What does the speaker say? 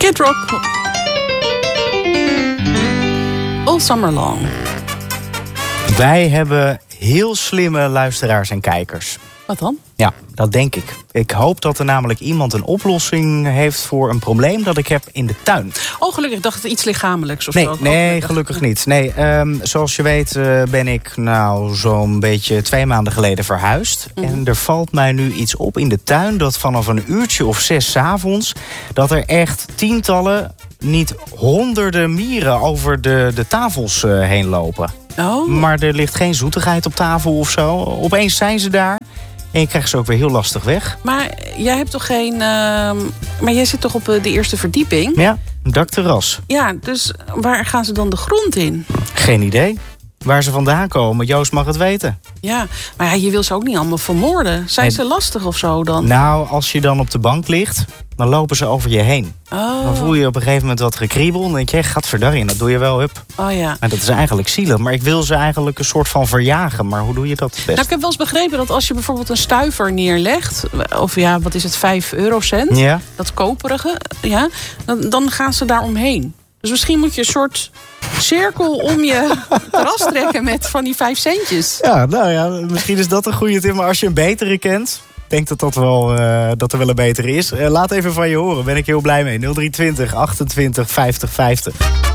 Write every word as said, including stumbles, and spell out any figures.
Kid Rock. All Summer Long. Wij hebben heel slimme luisteraars en kijkers. Wat dan? Ja, dat denk ik. Ik hoop dat er namelijk iemand een oplossing heeft voor een probleem dat ik heb in de tuin. Oh, gelukkig. Ik dacht het iets lichamelijks of nee, zo. Nee, gelukkig niet. Nee, um, zoals je weet uh, ben ik nou zo'n beetje twee maanden geleden verhuisd. Mm-hmm. En er valt mij nu iets op in de tuin dat vanaf een uurtje of zes 's avonds dat er echt tientallen, niet honderden mieren over de, de tafels uh, heen lopen. Oh. Maar er ligt geen zoetigheid op tafel of zo. Opeens zijn ze daar. En je krijgt ze ook weer heel lastig weg. Maar jij hebt toch geen... Uh, maar jij zit toch op de eerste verdieping? Ja, een dakterras. Ja, dus waar gaan ze dan de grond in? Geen idee. Waar ze vandaan komen, Joost mag het weten. Ja, maar ja, je wil ze ook niet allemaal vermoorden. Zijn nee. ze lastig of zo dan? Nou, als je dan op de bank ligt, dan lopen ze over je heen. Oh. Dan voel je op een gegeven moment wat gekriebel. Dan denk je, gadverdarrie, dat doe je wel, hup. Oh ja. En dat is eigenlijk zielig. Maar ik wil ze eigenlijk een soort van verjagen. Maar hoe doe je dat best? Nou, ik heb wel eens begrepen dat als je bijvoorbeeld een stuiver neerlegt, of ja, wat is het, vijf eurocent? Ja. Dat koperige, ja, dan, dan gaan ze daar omheen. Dus misschien moet je een soort cirkel om je terras trekken met van die vijf centjes. Ja, nou ja, misschien is dat een goede tip. Maar als je een betere kent, denk dat, dat, wel, uh, dat er wel een betere is. Uh, laat even van je horen, ben ik heel blij mee. nul drie twintig achtentwintig vijftig vijftig.